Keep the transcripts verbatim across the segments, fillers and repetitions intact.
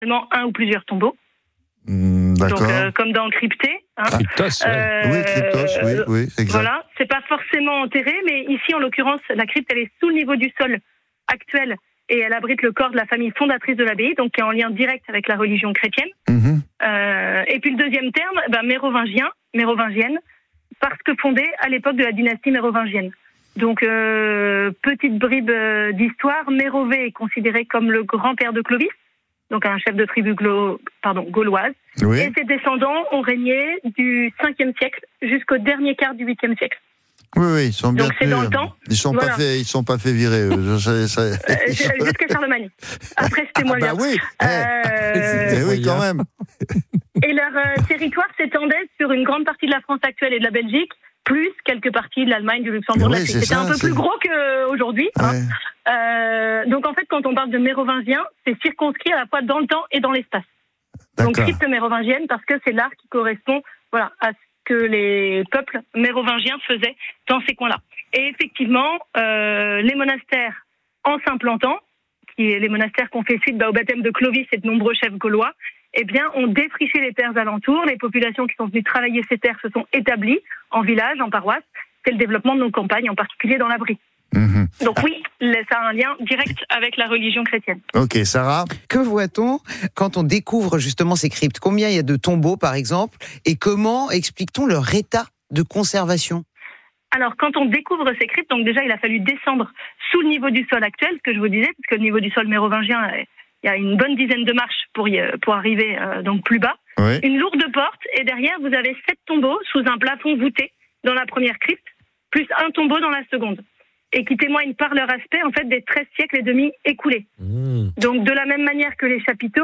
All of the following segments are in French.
un ou plusieurs tombeaux. Mmh, d'accord. Donc, euh, comme dans Crypté. Hein. Cryptos, ouais. Euh, Oui, Cryptos, oui, oui, exact. Voilà, c'est pas forcément enterré, mais ici, en l'occurrence, la crypte, elle est sous le niveau du sol actuel et elle abrite le corps de la famille fondatrice de l'abbaye, donc qui est en lien direct avec la religion chrétienne. Mmh. Euh, et puis le deuxième terme, ben, mérovingien, mérovingienne, parce que fondée à l'époque de la dynastie mérovingienne. Donc, euh, petite bribe d'histoire, Mérové est considéré comme le grand-père de Clovis, donc un chef de tribu glo- pardon, gauloise. Oui. Et ses descendants ont régné du cinquième siècle jusqu'au dernier quart du huitième siècle. Oui, oui, ils sont bien Donc c'est plus, dans le euh, temps. Ils sont Voilà. pas fait, ils sont pas fait virer. Eux. Je sais, ça- Euh, jusqu'à Charlemagne. Après, c'était Ah moyen. bah oui. Eh, Euh, eh oui, quand même. et leur euh, territoire s'étendait sur une grande partie de la France actuelle et de la Belgique, plus quelques parties de l'Allemagne, du Luxembourg, de Oui, la Suisse. c'est C'était ça, un peu c'est- plus gros qu'aujourd'hui. Hein. Ouais. Euh, donc en fait, quand on parle de mérovingien, c'est circonscrit à la fois dans le temps et dans l'espace. Donc D'accord. crypte mérovingienne parce que c'est l'art qui correspond, voilà, à ce que les peuples mérovingiens faisaient dans ces coins-là. Et effectivement, euh, les monastères, en s'implantant, qui est les monastères qui ont fait suite bah, au baptême de Clovis et de nombreux chefs gaulois, eh bien, ont défriché les terres alentours. Les populations qui sont venues travailler ces terres se sont établies en villages, en paroisses. C'est le développement de nos campagnes, en particulier dans l'abri. Mhm. Donc oui, ça a un lien direct avec la religion chrétienne. Ok, Sarah. Que voit-on quand on découvre justement ces cryptes ? Combien il y a de tombeaux, par exemple ? Et comment explique-t-on leur état de conservation ? Alors, quand on découvre ces cryptes, donc déjà, il a fallu descendre sous le niveau du sol actuel, ce que je vous disais, parce que le niveau du sol mérovingien, il y a une bonne dizaine de marches pour, y, pour arriver euh, donc plus bas. Oui. Une lourde porte, et derrière, vous avez sept tombeaux sous un plafond voûté dans la première crypte, plus un tombeau dans la seconde, et qui témoignent par leur aspect, en fait, des treize siècles et demi écoulés. Mmh. Donc, de la même manière que les chapiteaux,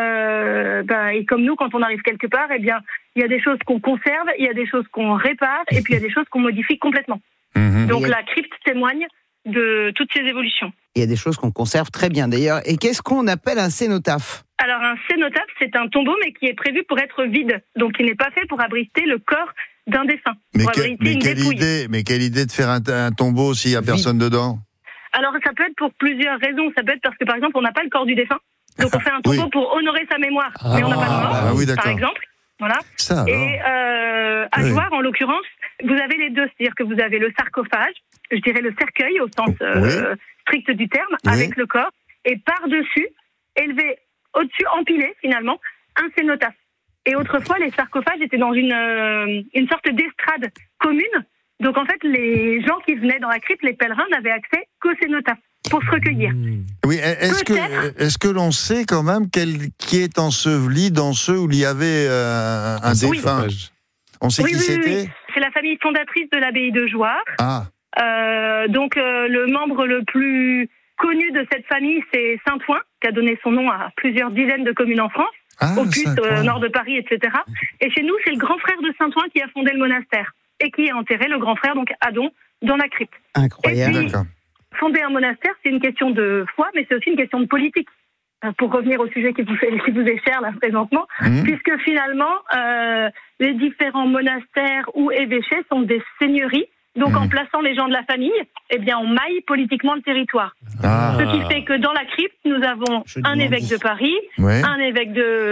euh, ben, et comme nous, quand on arrive quelque part, eh bien, il y a des choses qu'on conserve, il y a des choses qu'on répare, et puis il y a des choses qu'on modifie complètement. Mhm. Donc Et- la crypte témoigne de toutes ces évolutions. Il y a des choses qu'on conserve très bien d'ailleurs. Et qu'est-ce qu'on appelle un cénotaphe ? Alors un cénotaphe, c'est un tombeau, mais qui est prévu pour être vide, donc qui n'est pas fait pour abriter le corps d'un défunt, Mais, pour que- abriter mais une quelle dépouille. idée, mais quelle idée de faire un, un tombeau s'il y a Vide. personne dedans. Alors ça peut être pour plusieurs raisons. Ça peut être parce que par exemple on n'a pas le corps du défunt, donc on fait un tombeau Oui. pour honorer sa mémoire, mais on n'a pas de mort, Ah oui, par d'accord. exemple. Voilà. Ça alors. Et euh, à Oui. Jouarre, en l'occurrence, vous avez les deux, c'est-à-dire que vous avez le sarcophage, je dirais le cercueil au sens euh, strict du terme, Oui. avec le corps, et par-dessus, élevé au-dessus, empilé finalement, un cénotaphe. Et autrefois, les sarcophages étaient dans une, euh, une sorte d'estrade commune. Donc en fait, les gens qui venaient dans la crypte, les pèlerins, n'avaient accès qu'au cénotaphe pour se recueillir. Oui, est-ce Peut-être. que, est-ce que l'on sait quand même quel, qui est enseveli dans ceux où il y avait euh, un Oui. défunt? On sait Oui, qui oui, oui, c'était? oui. C'est la famille fondatrice de l'abbaye de Jouarre. Ah, Euh, donc euh, le membre le plus connu de cette famille, c'est Saint-Ouen, qui a donné son nom à plusieurs dizaines de communes en France, ah au Puce, ça, quoi. euh, nord de Paris, et cetera. Et chez nous, c'est le grand frère de Saint-Ouen qui a fondé le monastère et qui a enterré le grand frère, donc Adon, dans la crypte. Incroyable. Et puis, D'accord. Fonder un monastère, c'est une question de foi, mais c'est aussi une question de politique. Euh, Pour revenir au sujet qui vous, fait, qui vous est cher là présentement, Mhm. puisque finalement, euh, les différents monastères ou évêchés sont des seigneuries. Donc, Mhm. en plaçant les gens de la famille, eh bien, on maille politiquement le territoire. Ah, Ce qui fait que dans la crypte, nous avons Je un demande. évêque de Paris, ouais, un évêque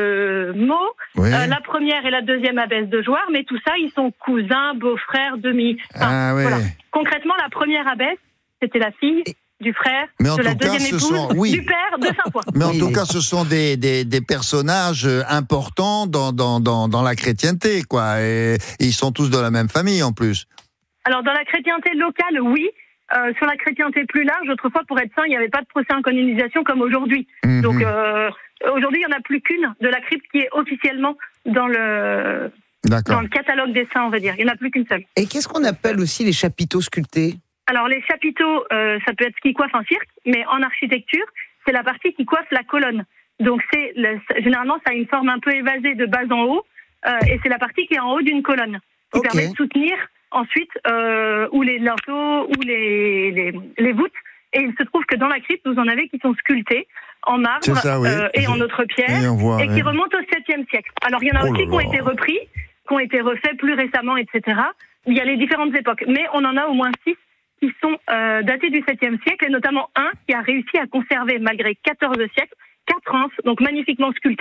de Meaux, ouais. euh, la première et la deuxième abbesse de Jouarre, mais tout ça, ils sont cousins, beaux-frères, demi. Enfin, Ah, ouais. voilà. Concrètement, la première abbesse, c'était la fille du frère, Mais en de la tout cas, deuxième ce épouse, sont- oui. du père de Saint-Ouen. Mais en Oui, tout oui. cas, ce sont des, des, des personnages euh, importants dans, dans, dans, dans la chrétienté, quoi. Et, et ils sont tous de la même famille, en plus. Alors, dans la chrétienté locale, oui. Euh, sur la chrétienté plus large, autrefois, pour être saint, il n'y avait pas de procès en canonisation comme aujourd'hui. Mhm. Donc, euh, aujourd'hui, il n'y en a plus qu'une de la crypte qui est officiellement dans le, D'accord. dans le catalogue des saints, on va dire. Il n'y en a plus qu'une seule. Et qu'est-ce qu'on appelle aussi les chapiteaux sculptés ? Alors, les chapiteaux, euh, ça peut être ce qui coiffe un cirque, mais en architecture, c'est la partie qui coiffe la colonne. Donc, c'est le, généralement, ça a une forme un peu évasée de bas en haut, euh, et c'est la partie qui est en haut d'une colonne, qui Ok. permet de soutenir ensuite euh, ou les linteaux ou les, les, les voûtes. Et il se trouve que dans la crypte, vous en avez qui sont sculptés en marbre C'est ça, oui. euh, et en autre pierre, Et on voit, et qui ouais. remontent au septième siècle. Alors, il y en a Oh aussi là qui ont là. été repris, qui ont été refaits plus récemment, et cetera. Il y a les différentes époques, mais on en a au moins six qui sont euh, datés du septième siècle, et notamment un qui a réussi à conserver, malgré quatorze siècles, quatre anses, donc magnifiquement sculptées.